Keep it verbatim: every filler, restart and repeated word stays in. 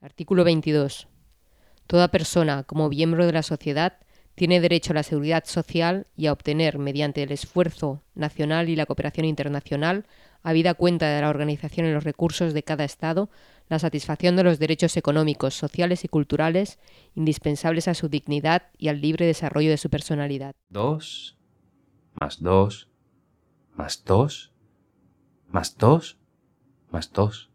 Artículo veintidós. Toda persona, como miembro de la sociedad, tiene derecho a la seguridad social y a obtener, mediante el esfuerzo nacional y la cooperación internacional, habida cuenta de la organización y los recursos de cada Estado, la satisfacción de los derechos económicos, sociales y culturales indispensables a su dignidad y al libre desarrollo de su personalidad. Dos, más dos, más dos, más dos, más dos.